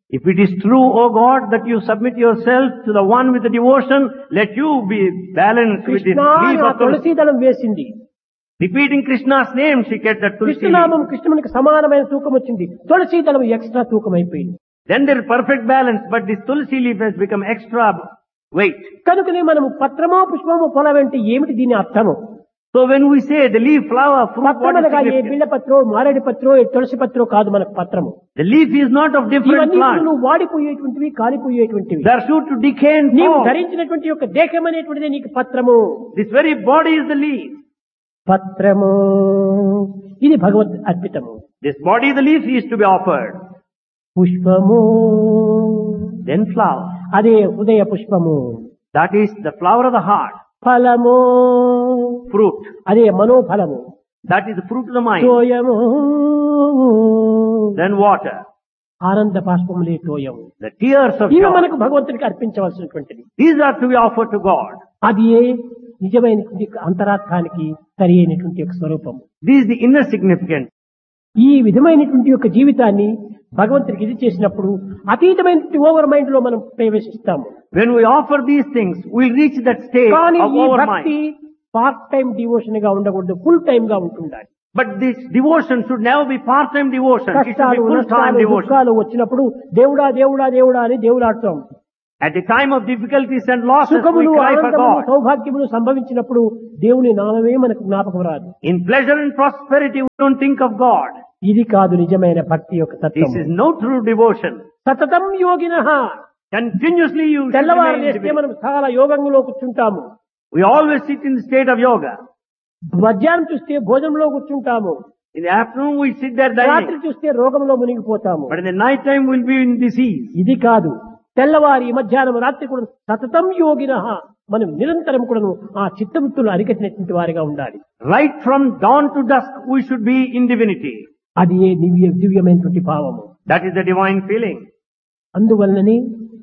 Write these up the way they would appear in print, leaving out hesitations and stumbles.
If it is true, O God, that you submit yourself to the one with the devotion, let you be balanced with this Krishna leaf ఆ of tulsi. తులసి దళం వేసింది. Repeating Krishna's name, she kept that tulsi leaf. కృష్ణనామం కృష్ణునికి సమానమైన తూకం వచ్చింది. తులసి దళం extra తూకం అయిపోయింది. Then there is perfect balance, but this tulsi leaf has become extra weight. కనుకనే మనము పత్రమో పుష్పమో పొలం అంటే ఏమిటి దీని అర్థము? So when we say the leaf, flower, fruit, what is పత్రమనగా A significant? బిళ్ళ పత్రో మారేడు పత్రో ఏ తులసి పత్రో కాదు మనకు పత్రము. The leaf is not of different ఇవన్నీ plants. నువ్వు వాడిపోయేటువంటివి కాలిపోయేటువంటివి. They are sure to decay and నీవు fall. ధరించినటువంటి యొక్క దేహం అనేటువంటిది నీకు పత్రము. This very body is the leaf. పత్రము ఇది భగవద్ అర్పితము. This body, the leaf, is to be offered. పుష్పము Then flower. అదే హృదయ పుష్పము. That is the flower of the heart. ఫలము Fruit. అదే మనోఫలము. That is the fruit of the mind. తోయము Then water. ఆనంద బాష్పములే తోయము. The tears of ఇవి joy. మనకు భగవంతునికి అర్పించవలసినటువంటిది. These are to be offered to God. అది నిజమైనటువంటి అంతరార్థానికి సరి అయినటువంటి యొక్క స్వరూపం. This is the inner significance. ఈ విధమైనటువంటి యొక్క జీవితాన్ని భగవంతునికి ఇది చేసినప్పుడు అతీతమైనటువంటి ఓవర్ మైండ్ లో మనం ప్రవేశిస్తాము. When we offer these things, we'll reach that state కానీ of ఈ our భక్తి mind. పార్ట్ టైం డివోషన్ గా ఉండకూడదు, ఫుల్ టైం గా ఉంటుండాలి. But this devotion should never be part-time devotion. It should be కష్టాలు full-time నష్టాలు devotion. దుఃఖాలు వచ్చినప్పుడు దేవుడా దేవుడా దేవుడా అని దేవుడాడుతాం. At the time of difficulties and losses, we సుఖములు cry for ఆనందములు God. సౌభాగ్యములు సంభవించినప్పుడు దేవుని నామమే మనకు జ్ఞాపకం రాదు. In pleasure and prosperity, we don't think of God. ఇది కాదు నిజమైన భక్తి యొక్క This తత్వం. is no true devotion. సతతం యోగినః Continuously you should తెల్లవారు remain లేస్తే devoted. మనం చాలా యోగంలో కూర్చుంటాము. We always sit in the state of yoga. మధ్యాహ్నం చూస్తే భోజనంలో కూర్చుంటాము. In the afternoon, we sit there రాత్రి dining. చూస్తే రోగంలో మునిగిపోతాము. But in the night time, we'll be in disease. ఇది కాదు. తెల్లవారి మధ్యాహ్నం రాత్రి కూడా సతతం యోగినః మనం నిరంతరం కూడా ఆ చిత్తవృత్తులు అరికట్టినటువంటి వారిగా ఉండాలి. Right from dawn to dusk, we should be in divinity. అది ఏ దివ్యమైనటువంటి భావము. That is the divine feeling. అందువలనని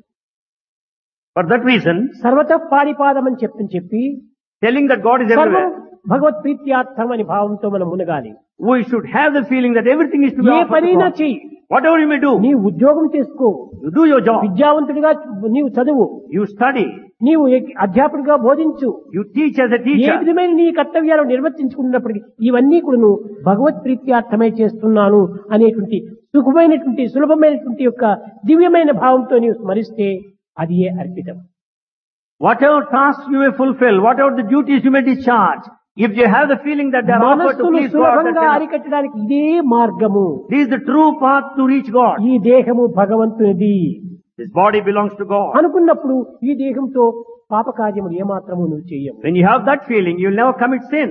For that reason, సర్వత పారిపాదం అని చెప్పి telling that God is సర్వం everywhere, భగవత్ ప్రీత్యార్థం అని భావంతో మనం మునగాలి. we should have the feeling that everything is to be A offered to పనైనా God. చెయ్యి. Whatever you may do, నీ ఉద్యోగం చేసుకో, you do your job. విద్యావంతుడిగా నీవు చదువు, You study. నీవు అధ్యాపకుడిగా బోధించు, You teach as a A teacher. విధమైన నీ కర్తవ్యాలు నిర్వర్తించుకున్నప్పటికీ ఇవన్నీ కూడా నువ్వు భగవత్ ప్రీత్యార్థమై చేస్తున్నాను అనేటువంటి సులభమైనటువంటి యొక్క దివ్యమైన భావంతో నీవు స్మరిస్తే అది ఏ అర్పితం. Whatever tasks you may fulfill, whatever the duties you may discharge, if you have the feeling that they are offered to మనస్సును please God, that's సులభంగా enough. అరికట్టడానికి ఇదే మార్గము. This is the true path to reach God. ఈ దేహము భగవంతునిది This body belongs to God. అనుకున్నప్పుడు ఈ దేహంతో పాపకార్యములు ఏమాత్రము నువ్వు చేయవు. When you have that feeling, you will never commit sin.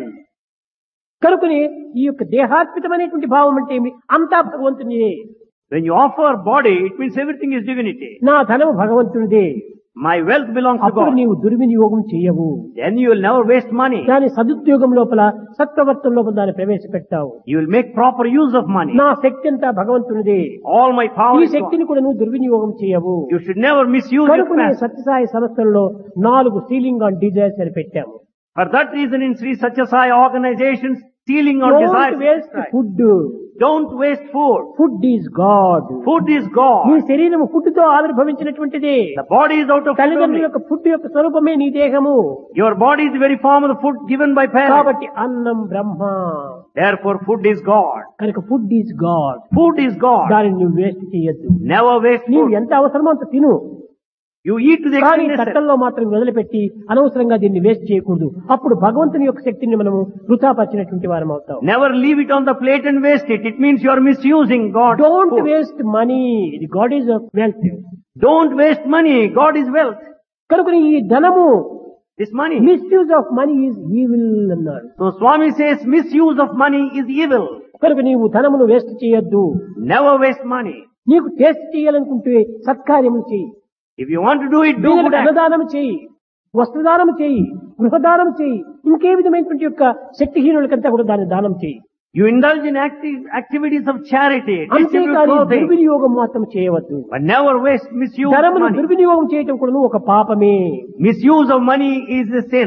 కనుకనే ఈ యొక్క దేహార్పితమైనటువంటి భావం అంటే ఏమి? అంతా భగవంతునిదే. When you offer body, it means everything is divinity. నా ధనము భగవంతునిదే. My wealth belongs to అప్పుడు God. నీవు దుర్వినియోగం చేయవు. Then you will never waste money. దాని సదుద్యోగం లోపల సత్ప్రవర్తన లోపల దాన్ని ప్రవేశపెట్టావు. You will make proper use of money. నా శక్తి అంతా భగవంతునిదే. All my power ఈ is God. శక్తిని కూడా నువ్వు దుర్వినియోగం చేయవు. You should never misuse your కనుకనే capacity. సత్యసాయి సంస్థల్లో 4 సీలింగ్ ఆన్ డిజైర్స్ అని పెట్టాము. For that reason, in Sri Satya Sai organizations, sealing on Don't desires. waste food. Don't waste food. Food is God. Food is నీ God. శరీరం food తో ఆవిర్భవించినటువంటిది. The body is out of food తల్లిదండ్రుల only. యొక్క food యొక్క స్వరూపమే నీ దేహము. Your body is the very form of the food given by parents. కాబట్టి అన్నం బ్రహ్మ. Therefore, food is God. కనుక food is God. Food is God. దానిని నువ్వు వేస్ట్ చేయొద్దు. Never waste నీవు food. ఎంత అవసరమో అంత తిను. You eat to the కానీ extent necessary. తట్టల్లో మాత్రం వదిలిపెట్టి అనవసరంగా దీన్ని వేస్ట్ చేయకూడదు. అప్పుడు భగవంతుని యొక్క శక్తిని మనము వృథాపరిచినటువంటి వారం అవుతాం. Never leave it on the plate and waste it. It means you are misusing God's don't food. Waste money. God is wealth. Don't waste money. God is wealth. కనుక ఈ ధనము This money. Misuse of money is evil అన్నాడు. So Swami says misuse of money is evil. కనుక నీవు ధనమును waste చేయొద్దు. Never waste money. నీకు taste చేయాలనుకుంటే సత్కార్యములు చేయి. If you want to do it, do పేదలకు good act. అన్నదానం చేయి, వస్త్రదానం చేయి, గృహదానం చేయి, ఇంకే విధమైనటువంటి యొక్క శక్తిహీనులకంతా కూడా దాన్ని దానం చేయి. You indulge in activities of charity. Distribute అంతేకాని clothing. దుర్వినియోగం మాత్రం చేయవద్దు. But never waste misuse of ధనమును money. దుర్వినియోగం చేయటం కూడా ఒక పాపమే. Misuse of money is a sin.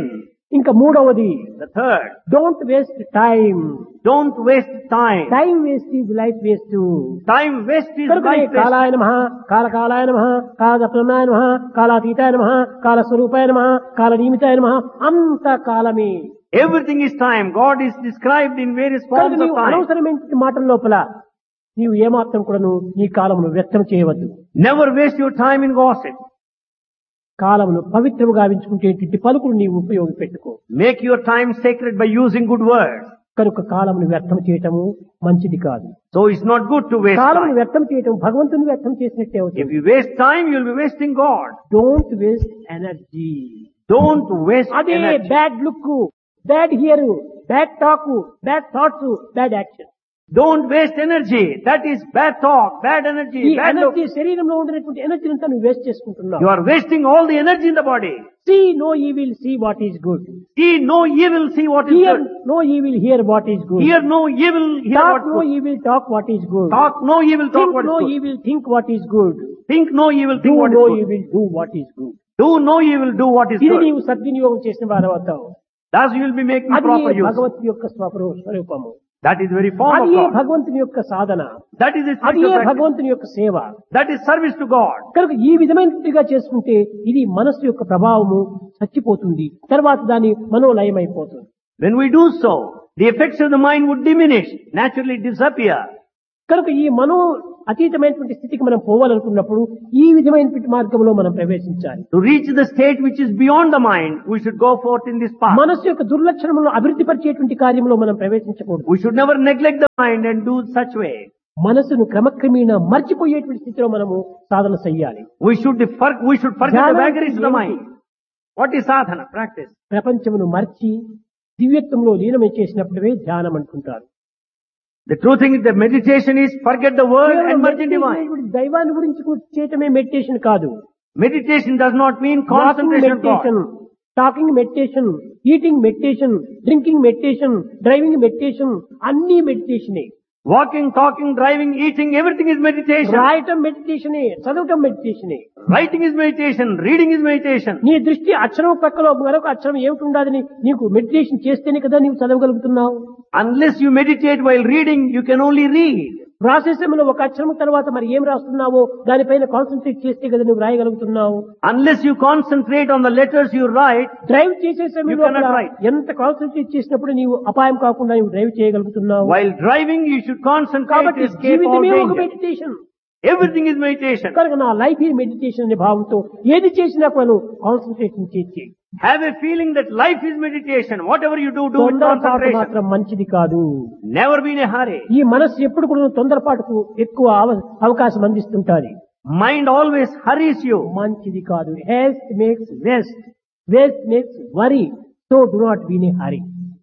ఇంకా మూడవది, The third, don't waste time. don't waste time. Time waste is life waste. Time waste is కనుక life waste. కాలాయ నమః, కాలకాలాయ నమః, కాలప్రమాయ నమః, కాలాతీతాయ నమః, కాలస్వరూపాయ నమః, కాలనియమితాయ నమః, అంత కాలమే. Everything is time. God is described in various కనుక forms of నీవు time. అనవసరమైన మాటల లోపల నీవు ఏమాత్రం కూడాను నీ కాలమును వ్యర్థం చేయవద్దు. Never waste your time in gossip. కాలమును పవిత్రముగా గావించుకునేటువంటి పలుకులు నీవు ఉపయోగపెట్టుకో. Make your time sacred by using good words. కనుక కాలమును వ్యర్థం చేయటము మంచిది కాదు. So it's not good to waste కాలమును time. వ్యర్థం చేయటం భగవంతుని వ్యర్థం చేసినట్టే If అవుతుంది. you waste time, you'll be wasting God. Don't waste energy. Don't waste అదే energy. Bad look, bad here, bad talk, bad thoughts, bad action. Don't waste energy. That is bad talk, bad energy, ఈ bad look. Energy శరీరంలో ఉండినటువంటి energy అంతా నువ్వు waste చేసుకుంటున్నావు. You are wasting all the energy in the body. See no evil, see what is good. See no evil, see what is Hear good. no evil, hear what is good. Hear no evil, hear Talk what is no good. evil, talk what is good. Talk no evil, talk Think what is no good. evil, think what is good. Think no evil, Do think what no is good. evil, do what is good. Do no evil, do what is ఇది good. నీవు సద్వినియోగం చేసిన వారు అవుతావు. Thus you will be making అది proper use. భగవంతుని యొక్క స్వరూపము. That is the very form of అది God. భగవంతుని యొక్క సాధన. That is the అది spiritual practice. భగవంతుని యొక్క సేవ. That is service to God. కనుక ఈ విధమైనట్టుగా చేసుకుంటే ఇది మనస్సు యొక్క ప్రభావము చచ్చిపోతుంది. తర్వాత దాని మనోలయమైపోతుంది. When we do so, the effects of the mind would diminish, naturally disappear. కనుక ఈ మనో అతీతమైనటువంటి స్థితికి మనం పోవాలనుకున్నప్పుడు ఈ విధమైనటువంటి మార్గంలో మనం ప్రవేశించాలి. To reach the state which is beyond the mind, we should go forth in this path. మనస్సు యొక్క దుర్లక్షణములను అభివృద్ధి పరిచేటువంటి కార్యంలో మనం ప్రవేశించకూడదు. We should never neglect the mind and do such way. మనసును క్రమక్రమేణా మర్చిపోయేటువంటి స్థితిలో మనము సాధన చెయ్యాలి. We should forget the ధ్యానం vagaries of the ఏమిటి? mind. What is sadhana? Practice. ప్రపంచమును మర్చి దివ్యత్వంలో లీనమై చేసినప్పుడే ధ్యానం అనుకుంటారు. The true thing is that meditation is forget the world and కేవలం merge in divine. మెడిటేషన్ దైవాన్ని గురించి చేయటమే మెడిటేషన్ కాదు. Meditation does not mean concentration on God. Talking meditation, eating meditation, drinking meditation, driving meditation, అన్ని మెడిటేషనే. Walking, talking, driving, eating, everything is meditation. రాయటం మెడిటేషనే, చదవటం మెడిటేషనే. Writing is meditation, reading is meditation. నీ దృష్టి అక్షరం పక్కలో మరొక అక్షరం ఏమిటి ఉండాలని నీకు మెడిటేషన్ చేస్తేనే కదా నీవు చదవగలుగుతున్నావు. Unless you meditate while reading, you can only read. రాసే సమయంలో ఒక అక్షరం తర్వాత మరి ఏం రాస్తున్నావో దానిపైన కాన్సన్ట్రేట్ చేస్తే కదా నువ్వు రాయగలుగుతున్నావు. Unless you concentrate on the letters you write, drive చేసే You సమయంలో cannot కూడా write. ఎంత కాన్సన్ట్రేట్ చేసినప్పుడు నీవు అపాయం కాకుండా నువ్వు drive చేయగలుగుతున్నావు. while driving, you should concentrate కాబట్టి to escape all జీవితమే ఒక danger. Meditation. Everything is meditation. కనుక నా లైఫ్ ఈ మెడిటేషన్ అనే భావంతో ఏది చేసినా మనం కాన్సన్ట్రేషన్ చేసి Have a feeling that life is meditation. Whatever you do with తొందరపాటు concentration. మాత్రం మంచిది కాదు. Never be in a hurry. ఈ మనస్సు ఎప్పుడు కూడా తొందరపాటుకు ఎక్కువ అవకాశం అందిస్తుంటాది. Mind always hurries you. మంచిది కాదు. Heist makes waste, waste makes worry. So do not be in a hurry.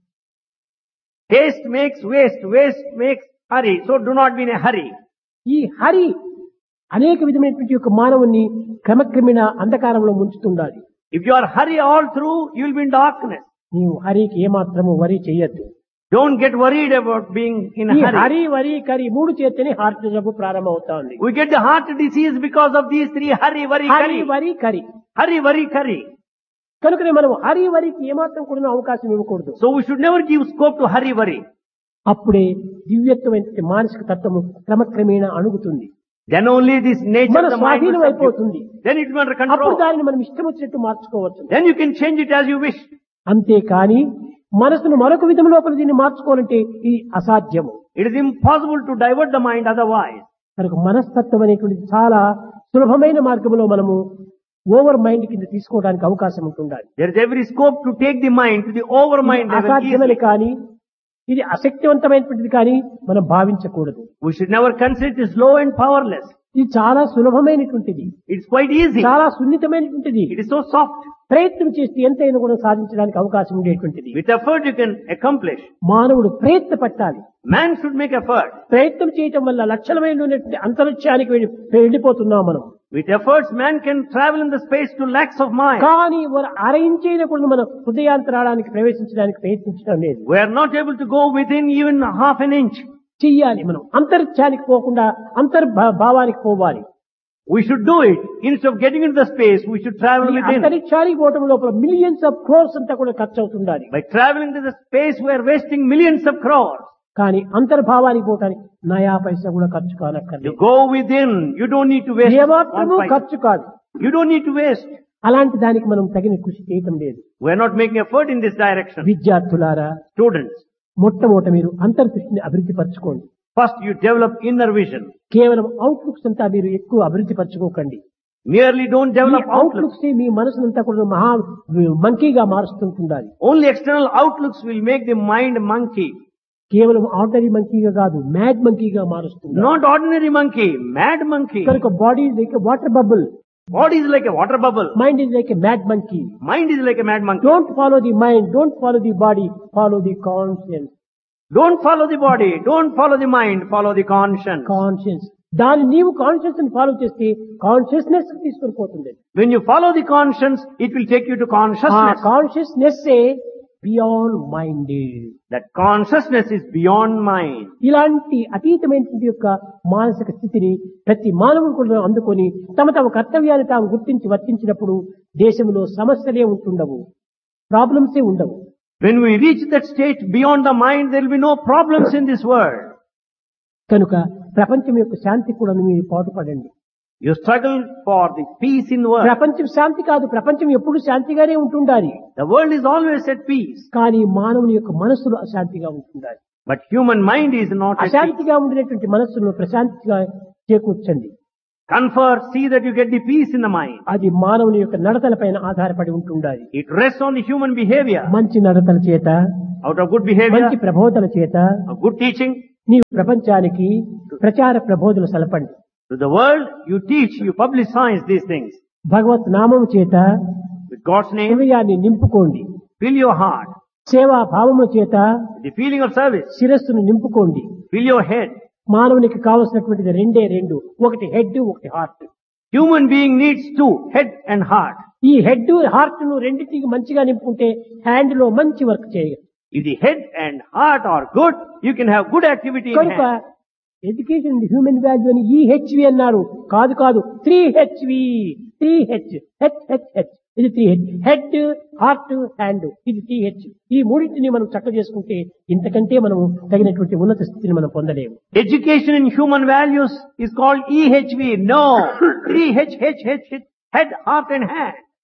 Haste makes waste, waste makes hurry. So do not be in a hurry. ఈ హరి అనేక విధమైనటువంటి యొక్క మానవుని క్రమక్రమేణ అంధకారంలో ముంచుతుండాలి. If you are hurry all through, you will be in darkness. నీవు హరికి ఏమాత్రము వరి చెయ్యొద్దు. Don't get worried about being in a ఈ hurry. హరి వరి కరి మూడు చేతనే హార్ట్ జబ్బు ప్రారంభం అవుతుంది. We get the heart disease because of these three: hurry, worry, Hari curry. వరి కరి. Hurry, worry, curry. కనుకనే మనం హరి వరికి ఏమాత్రం కూడా అవకాశం ఇవ్వకూడదు. So we should never give scope to hurry, worry. అప్పుడే దివ్యత్వమైన మానసిక తత్వము క్రమక్రమేణా అణుగుతుంది. Then only this nature మన of the mind స్వాధీనం will అయిపోతుంది. subdue. Then it will be under అప్పుడు control. దానిని మనం ఇష్టం వచ్చినట్టు మార్చుకోవచ్చు. Then you can change it as you wish. అంతేకాని మనసును మరొక విధం లోపల దీన్ని మార్చుకోవాలంటే ఇది అసాధ్యము. It is impossible to divert the mind otherwise. కనుక మనస్తత్వం అనేటువంటిది చాలా సులభమైన మార్గంలో మనము ఓవర్ మైండ్ కింద తీసుకోవడానికి అవకాశం ఉంటుండాలి. There is every scope to take the mind to the over mind level అసాధ్యమని easily. కానీ ఇది అశక్తివంతమైనటువంటిది కానీ మనం భావించకూడదు. We should never consider it as low and powerless. ఇది చాలా సులభమైనటువంటిది, It's quite easy. చాలా సున్నితమైనటువంటిది. It is so soft. ప్రయత్నం చేస్తే ఎంతైనా కూడా సాధించడానికి అవకాశం ఉండేటువంటిది. With effort you can accomplish. మానవుడు ప్రయత్న పట్టాలి. Man should make effort. ప్రయత్నం చేయటం వల్ల లక్షణమైనటువంటి అంతరిక్షానికి వెళ్ళిపోతున్నాం మనం. With efforts man can travel in the space to lakhs of miles. కానీ అర ఇంచైనప్పుడు మనం హృదయాంతరాళానికి ప్రవేశించడానికి ప్రయత్నించడం లేదు. We are not able to go within even half an inch. చెయ్యాలి. మనం అంతరిక్షానికి పోకుండా అంతర్భావానికి పోవాలి. We should do it. Instead of getting into the space, we should travel ఈ within. అంతరిక్షానికి పోవటం లోపల మిలియన్స్ ఆఫ్ క్రోర్స్ అంతా కూడా ఖర్చు అవుతుండాలి. By traveling to the space, we are wasting millions of crores. కానీ అంతర్భావానికి పోవటానికి నయా పైసా కూడా ఖర్చు You కానక్కర్లేదు. go within. You don't need to waste. ఏమాత్రము one paisa. ఖర్చు కాదు. You don't need to waste. అలాంటి దానికి మనం తగిన కృషి చేయటం లేదు. We are not making effort in this direction. విద్యార్థులారా, Students, మొట్టమొదట మీరు అంతర్దృష్టిని అభివృద్ధి పరచుకోండి. first you develop inner vision. కేవలం అవుట్లుక్స్ అంతా మీరు ఎక్కువ అభివృద్ధి పరచుకోకండి. Merely don't develop outlooks. Outlooks మీ మనసునంతా కూడా మహా మంకీగా మారుస్తుంటుండాలి. Only external outlooks will make the mind monkey. కేవలం ఆర్డినరీ మంకీగా కాదు, మ్యాడ్ మంకీగా మారుస్తుంది. Not ordinary monkey, mad monkey. కనుక body is like water bubble, Body is like a water bubble. Mind is like mad monkey. Mind is like a mad monkey. Don't follow the mind, don't follow the body, follow the conscience. Don't follow the body. Don't follow the mind. Follow the conscience. Conscience దాన్ని నీవు conscious ని follow చేస్తే consciousness తీసుకొని పోతుంది. When you follow the conscience, it will take you to consciousness. Consciousness beyond mind. That consciousness is beyond mind. ఇలాంటి అతీతమైనటువంటి యొక్క మానసిక స్థితిని ప్రతి మానవుడు కూడా అందుకొని తమ తమ కర్తవ్యాన్ని తాము గుర్తించి వర్తించినప్పుడు దేశంలో సమస్యలే ఉంటుండవు, ప్రాబ్లమ్సే ఉండవు. When we reach that state beyond the mind, there will be no problems in this world. కనుక ప్రపంచం యొక్క శాంతి కూడా మీరు పాటుపడండి. You struggle for the peace in the world. ప్రపంచం శాంతి కాదు, ప్రపంచం ఎప్పుడు శాంతిగానే ఉంటుండాలి. The world is always at peace. కానీ మానవుని యొక్క మనస్సులు అశాంతిగా ఉంటుండాలి. But human mind is not at peace. అశాంతిగా ఉండినటువంటి మనస్సును ప్రశాంతిగా చేకూర్చండి. Confer, see that you get the peace in the mind. అది మానవుని యొక్క నడతలపైన ఆధారపడి ఉంటుండాలి. It rests on the human behavior. మంచి నడతల చేత, Out of good behavior, మంచి ప్రబోధన చేత of good teaching, నీవు ప్రపంచానికి ప్రచార ప్రబోధన సలపండి. to the world, you teach, you publicize these things. భగవత్ నామము చేత With God's name, హృదయాన్ని నింపుకోండి. fill your heart. సేవా భావము చేత With the feeling of service, శిరస్సును నింపుకోండి. fill your head. మానవునికి కావలసినటువంటిది రెండు, ఒకటి హెడ్, ఒకటి heart. Human being needs two, head and heart. ఈ హెడ్ హార్ట్ ను రెండింటికి మంచిగా నింపుకుంటే హ్యాండ్ లో మంచి వర్క్ చేయగలరు. If the head and heart are good, you can have good activity in కనుక hand. ఎడ్యుకేషన్ హ్యూమన్ వాల్యూ అని EHV అన్నారు. కాదు 3HV, 3H, H. ఇది 3H, హెడ్, హార్ట్, హ్యాండ్. ఇది 3H. ఈ మూడింటిని మనం చక్క చేసుకుంటే ఇంతకంటే మనం తగినటువంటి ఉన్నత స్థితిని మనం పొందలేము. Education in human values is called EHV. No, 3H, head, heart and hand.